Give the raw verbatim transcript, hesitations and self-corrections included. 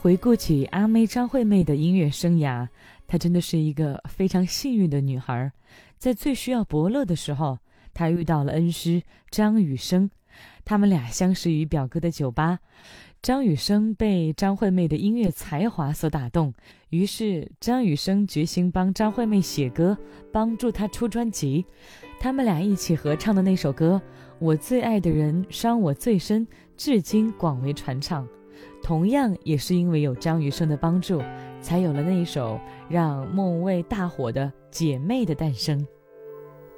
回顾起阿妹张惠妹的音乐生涯，她真的是一个非常幸运的女孩。在最需要伯乐的时候，她遇到了恩师张雨生，他们俩相识于表哥的酒吧。张雨生被张惠妹的音乐才华所打动，于是张雨生决心帮张惠妹写歌，帮助她出专辑。他们俩一起合唱的那首歌《我最爱的人伤我最深》，至今广为传唱。同样也是因为有张雨生的帮助，才有了那一首让莫文蔚大火的《姐妹》的诞生。